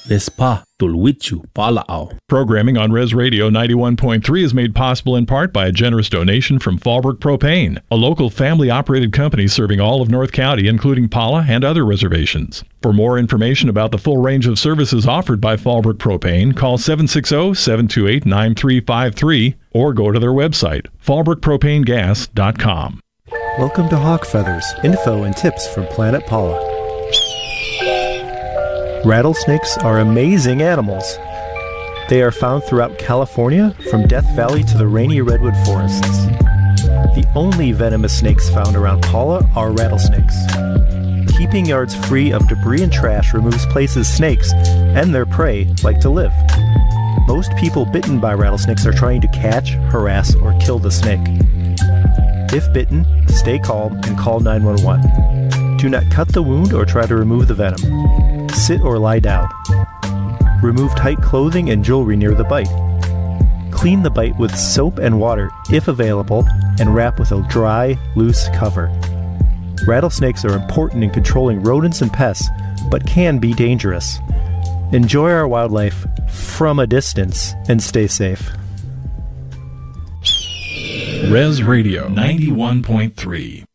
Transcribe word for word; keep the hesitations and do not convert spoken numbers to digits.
Vespa Tulwichu Pala'au. Programming on Res Radio ninety-one point three is made possible in part by a generous donation from Fallbrook Propane, a local family-operated company serving all of North County, including Pala and other reservations. For more information about the full range of services offered by Fallbrook Propane, call seven six zero, seven two eight, nine three five three or go to their website, fallbrook propane gas dot com. Welcome to Hawk Feathers, info and tips from Planet Paula. Rattlesnakes are amazing animals. They are found throughout California, from Death Valley to the rainy redwood forests. The only venomous snakes found around Paula are rattlesnakes. Keeping yards free of debris and trash removes places snakes and their prey like to live. Most people bitten by rattlesnakes are trying to catch, harass, or kill the snake. If bitten, stay calm and call nine one one. Do not cut the wound or try to remove the venom. Sit or lie down. Remove tight clothing and jewelry near the bite. Clean the bite with soap and water if available and wrap with a dry, loose cover. Rattlesnakes are important in controlling rodents and pests, but can be dangerous. Enjoy our wildlife from a distance and stay safe. Res Radio ninety-one point three.